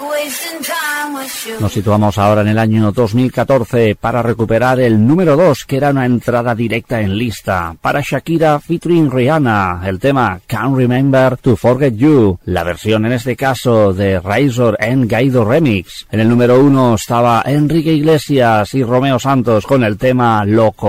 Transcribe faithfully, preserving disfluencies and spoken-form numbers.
Nos situamos ahora en el año dos mil catorce para recuperar el número dos, que era una entrada directa en lista. Para Shakira featuring Rihanna, el tema Can't Remember to Forget You, la versión en este caso de Razor and Gaido Remix. En el número uno estaba Enrique Iglesias y Romeo Santos con el tema Loco.